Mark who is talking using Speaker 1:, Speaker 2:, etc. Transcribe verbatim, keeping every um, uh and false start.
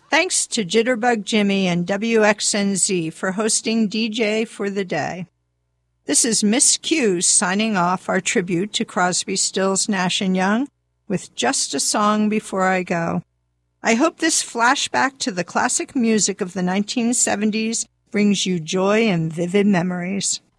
Speaker 1: Thanks to Jitterbug Jimmy and W X N Z for hosting D J for the day. This is Miss Q signing off our tribute to Crosby, Stills, Nash and Young with Just a Song Before I Go. I hope this flashback to the classic music of the nineteen seventies brings you joy and vivid memories.